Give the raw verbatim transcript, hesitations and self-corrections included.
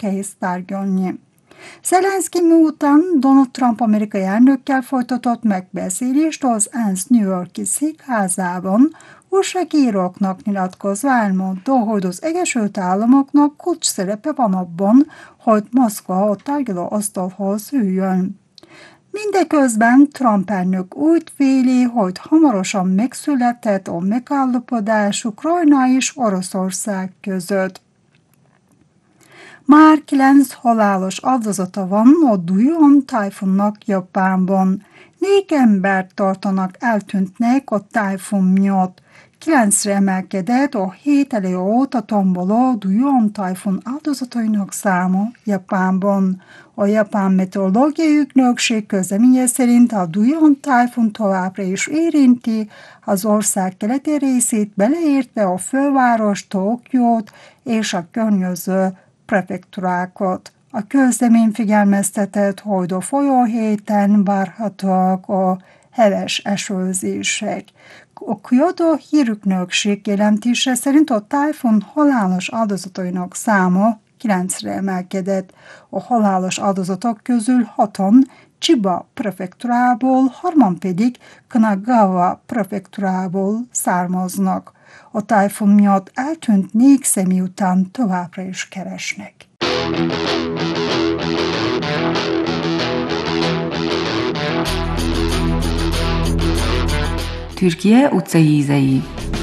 kész tárgyalni. Zelenszky miután Donald Trump amerikai elnökkel folytatott megbeszélést az ENSZ New York-i székházában, újságíróknak nyilatkozva elmondta, hogy az Egyesült Államoknak kulcs szerepe van abban, hogy Moszkva a tárgyalóasztalhoz üljön. Mindeközben Trump elnök úgy véli, hogy hamarosan megszületett a megállapodás Ukrajna és Oroszország között. Már kilenc halálos áldozata van a Duyon tájfunnak Japánban. Négy embert tartanak eltűntnek a tájfun miatt. Kilencre emelkedett a hét elejé óta tomboló Duyon tájfun áldozatainak száma Japánban. A Japán Meteorológiai Ügynökség közleménye szerint a Duyon tájfun továbbra is érinti az ország keleti részét, beleértve a főváros Tokiót és a környező prefekturákat. A közlemény figyelmeztetett, hogy a folyóhéten várhatóak a heves esőzések. A Kyoto hírügynökség jelentése szerint a tájfun halálos áldozatainak száma kilencre emelkedett. A halálos áldozatok közül hatan Chiba prefekturából, harman pedig Kanagawa prefekturából származnak. A tájfun miatt eltűnt négy személy után továbbra is keresnek. Türkiye utcai ízei.